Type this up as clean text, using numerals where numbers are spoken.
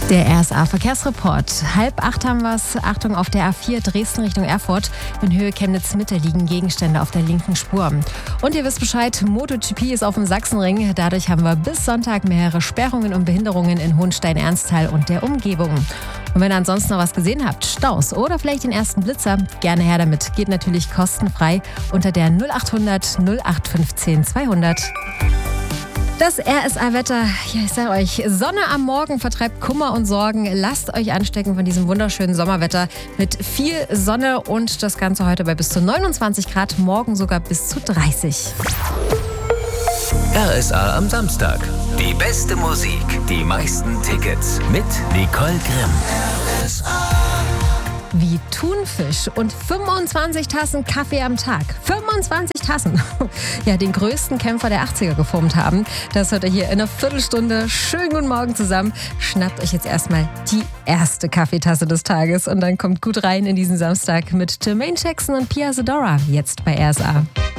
Der RSA-Verkehrsreport. 7:30 haben wir es. Achtung, auf der A4 Dresden Richtung Erfurt. In Höhe Chemnitz-Mitte liegen Gegenstände auf der linken Spur. Und ihr wisst Bescheid, MotoGP ist auf dem Sachsenring. Dadurch haben wir bis Sonntag mehrere Sperrungen und Behinderungen in Hohenstein-Ernsthal und der Umgebung. Und wenn ihr ansonsten noch was gesehen habt, Staus oder vielleicht den ersten Blitzer, gerne her damit. Geht natürlich kostenfrei unter der 0800 0815 200. Das RSA-Wetter, ja, ich sage euch, Sonne am Morgen vertreibt Kummer und Sorgen. Lasst euch anstecken von diesem wunderschönen Sommerwetter mit viel Sonne und das Ganze heute bei bis zu 29 Grad, morgen sogar bis zu 30. RSA am Samstag. Die beste Musik, die meisten Tickets mit Nicole Grimm. RSA. Wie Thunfisch und 25 Tassen Kaffee am Tag. 25 Tassen. Ja, den größten Kämpfer der 80er geformt haben. Das hört ihr hier in einer Viertelstunde. Schönen guten Morgen zusammen. Schnappt euch jetzt erstmal die erste Kaffeetasse des Tages und dann kommt gut rein in diesen Samstag mit Jermaine Jackson und Pia Zadora. Jetzt bei RSA.